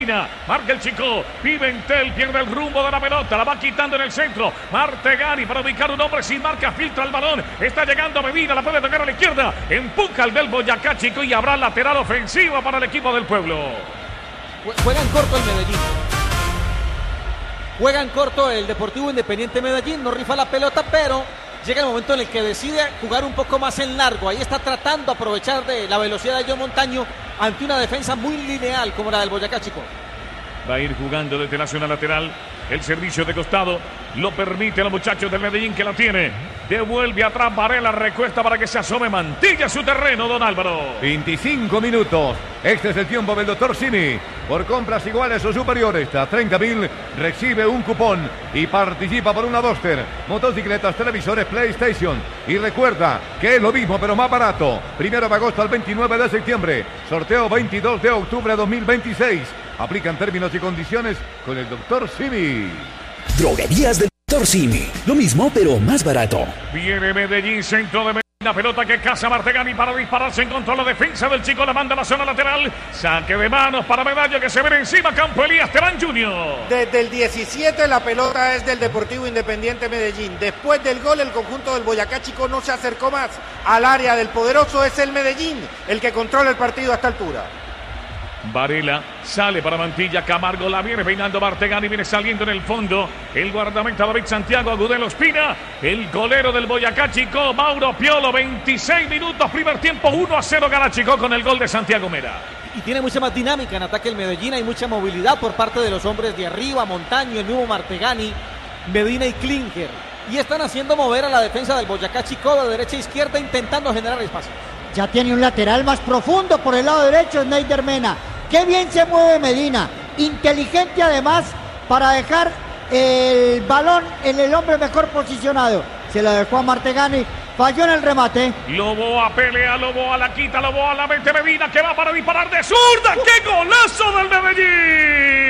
Marca el chico, Pimentel pierde el rumbo de la pelota, la va quitando en el centro. Martegani para ubicar un hombre sin marca, filtra el balón. Está llegando Medina, la puede tocar a la izquierda. Empuja el del Boyacá Chico y habrá lateral ofensiva para el equipo del pueblo. Juegan corto el Medellín. Juegan corto el Deportivo Independiente Medellín. No rifa la pelota, pero llega el momento en el que decide jugar un poco más en largo. Ahí está tratando de aprovechar de la velocidad de John Montaño ante una defensa muy lineal como la del Boyacá Chico. Va a ir jugando desde la zona lateral. El servicio de costado lo permite a los muchachos del Medellín, que la tiene. Devuelve atrás Varela, recuesta para que se asome Mantilla a su terreno, don Álvaro. 25 minutos. Este es el tiempo del doctor Simi. Por compras iguales o superiores a 30.000 recibe un cupón y participa por una Duster, motocicletas, televisores, PlayStation. Y recuerda que es lo mismo pero más barato. 1 de agosto al 29 de septiembre. Sorteo 22 de octubre de 2026. Aplican términos y condiciones con el doctor Simi. Droguerías del doctor Simi. Lo mismo pero más barato. Viene Medellín, centro de Medellín. La pelota que caza Martegani para dispararse en contra de la defensa del chico. La manda a la zona lateral. Saque de manos para Medalla, que se ve encima. Campo Elías Terán Jr. Desde el 17 la pelota es del Deportivo Independiente Medellín. Después del gol, el conjunto del Boyacá Chico no se acercó más al área del poderoso. Es el Medellín el que controla el partido a esta altura. Varela sale para Mantilla, Camargo la viene peinando Martegani, viene saliendo en el fondo el guardameta David Santiago, Agudelo Espina, el golero del Boyacá Chico, Mauro Piolo. 26 minutos, primer tiempo, 1-0 gana Chico con el gol de Santiago Mera. Y tiene mucha más dinámica en ataque el Medellín, hay mucha movilidad por parte de los hombres de arriba, Montaño, el mismo Martegani, Medina y Klinker. Y están haciendo mover a la defensa del Boyacá Chico de derecha a izquierda, intentando generar espacio. Ya tiene un lateral más profundo por el lado derecho, Sneider Mena. Qué bien se mueve Medina, inteligente además para dejar el balón en el hombre mejor posicionado. Se lo dejó a Martegani, falló en el remate. Loboa pelea, Loboa la quita, Loboa la mete Medina, que va para disparar de zurda. ¡Qué golazo del Medellín!